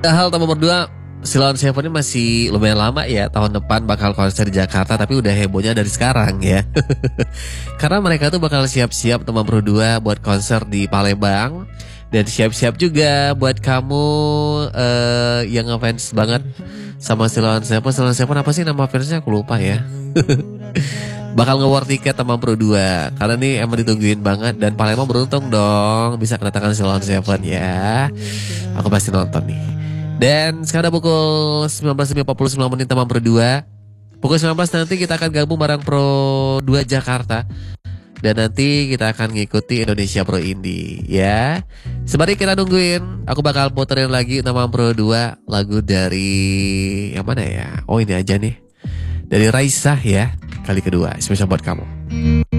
Hal nomor 2, Sheila on 7 ini masih lumayan lama ya. Tahun depan bakal konser di Jakarta, tapi udah hebohnya dari sekarang ya. Karena mereka tuh bakal siap-siap teman Pro 2 buat konser di Palembang. Dan siap-siap juga buat kamu yang ngefans banget sama Sheila on 7. Sheila on 7 apa sih nama fansnya? Aku lupa ya. Bakal nge-war tiket teman Pro 2. Karena nih emang ditungguin banget. Dan Palembang beruntung dong bisa kedatangan Sheila on 7 ya. Aku pasti nonton nih. Dan sekarang pukul 19.59 menit teman Pro 2. Pukul 19 nanti kita akan gabung bareng Pro 2 Jakarta. Dan nanti kita akan ngikuti Indonesia Pro Indie ya. Sembari kita nungguin, aku bakal puterin lagi teman Pro 2 lagu dari yang mana ya? Oh ini aja nih. Dari Raisa ya, kali kedua, spesial buat kamu.